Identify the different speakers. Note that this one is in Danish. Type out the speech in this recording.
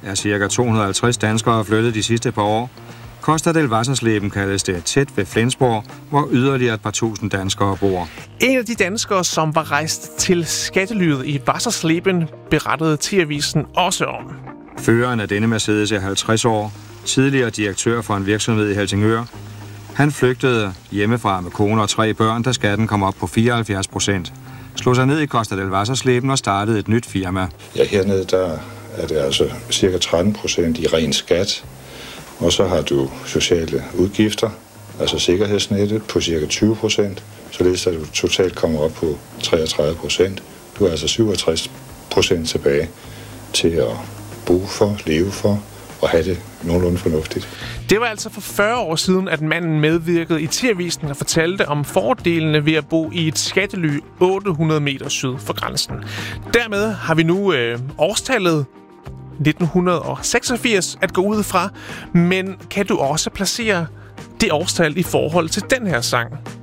Speaker 1: er ca. 250 danskere flyttet de sidste par år. Costa del Wassersleben kaldes det tæt ved Flensborg, hvor yderligere et par tusind danskere bor.
Speaker 2: En af de danskere, som var rejst til skattelyet i Wassersleben, berettede TV-avisen også om.
Speaker 1: Føreren af denne Mercedes er 50 år, tidligere direktør for en virksomhed i Helsingør. Han flygtede hjemmefra med kone og 3 børn, da skatten kom op på 74%. Slog sig ned i Costa del Wassersleben og startede et nyt firma.
Speaker 3: Ja, hernede der er det altså cirka 13% i ren skat. Og så har du sociale udgifter, altså sikkerhedsnettet på cirka 20%, således at du totalt kommer op på 33%. Du er altså 67% tilbage til at bo for, leve for og have det nogenlunde fornuftigt.
Speaker 2: Det var altså for 40 år siden, at manden medvirkede i TV-avisen og fortalte om fordelene ved at bo i et skattely 800 meter syd for grænsen. Dermed har vi nu årstallet 1986 at gå ud fra, men kan du også placere det årstal i forhold til den her sang?